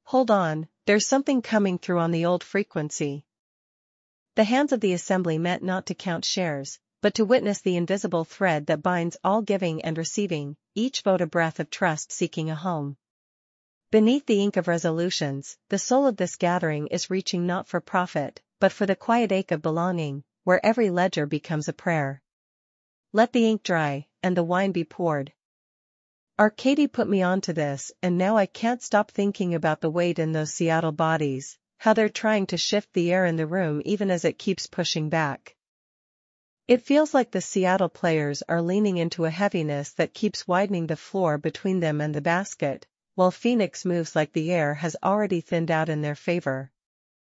Hold on, there's something coming through on the old frequency. The hands of the assembly met not to count shares, but to witness the invisible thread that binds all giving and receiving, each vote a breath of trust seeking a home. Beneath the ink of resolutions, the soul of this gathering is reaching not for profit, but for the quiet ache of belonging, where every ledger becomes a prayer. Let the ink dry, and the wine be poured. Arcady put me onto this, and now I can't stop thinking about the weight in those Seattle bodies, how they're trying to shift the air in the room even as it keeps pushing back. It feels like the Seattle players are leaning into a heaviness that keeps widening the floor between them and the basket, while Phoenix moves like the air has already thinned out in their favor.